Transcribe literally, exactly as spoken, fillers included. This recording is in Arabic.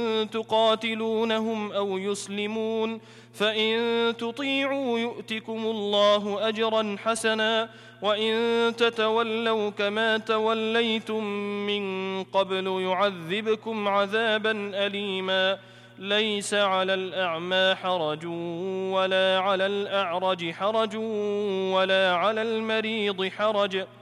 تقاتلونهم أو يسلمون، فإن تطيعوا يؤتكم الله أجرا حسنا، وإن تتولوا كما توليتم من قبل يعذبكم عذابا أليما. ليس على الأعمى حرج ولا على الأعرج حرج ولا على المريض حرج